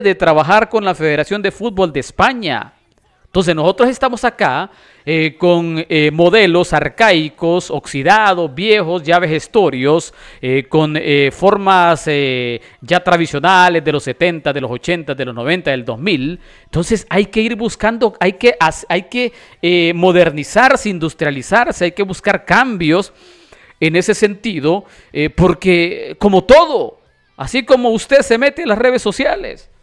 de trabajar con la Federación de Fútbol de España. Entonces nosotros estamos acá con modelos arcaicos, oxidados, viejos, ya vejestorios, con formas ya tradicionales de los 70, de los 80, de los 90, del 2000. Entonces hay que ir buscando, hay que modernizarse, industrializarse, hay que buscar cambios en ese sentido, porque como todo, así como usted se mete en las redes sociales,